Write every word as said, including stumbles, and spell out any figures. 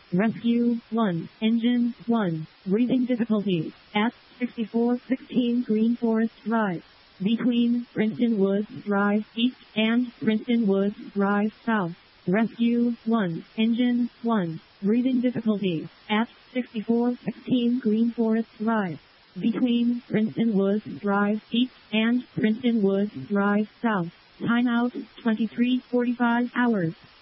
Rescue one. Engine one. Breathing difficulties at sixty-four sixteen Green Forest Drive. Between Princeton Woods Drive East and Princeton Woods Drive South. Rescue one. Engine one. Breathing difficulties at sixty-four sixteen Green Forest Drive. Between Princeton Woods Drive East and Princeton Woods Drive South. Timeout twenty-three forty-five hours.